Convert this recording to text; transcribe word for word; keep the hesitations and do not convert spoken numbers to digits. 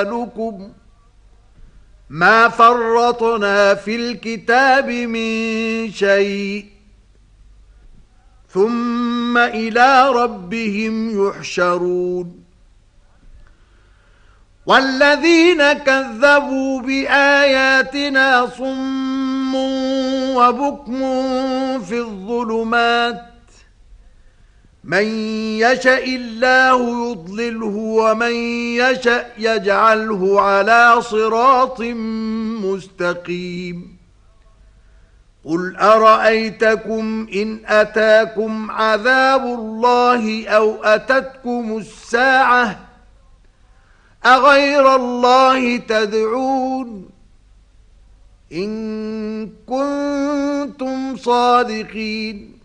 أموالكم ما فرطنا في الكتاب من شيء ثم إلى ربهم يحشرون والذين كذبوا بآياتنا صم وبكم في الظلمات من يشاء الله يضلله ومن يشاء يجعله على صراط مستقيم قل أرأيتكم إن أتاكم عذاب الله أو أتتكم الساعة أغير الله تدعون إن كنتم صادقين